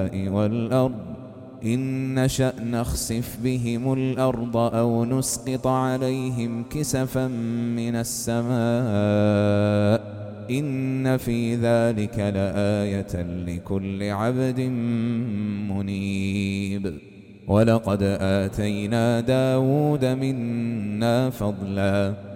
والأرض إن نشأ نخسف بهم الأرض أو نسقط عليهم كسفا من السماء إن في ذلك لآية لكل عبد منيب. ولقد آتينا داود منا فضلا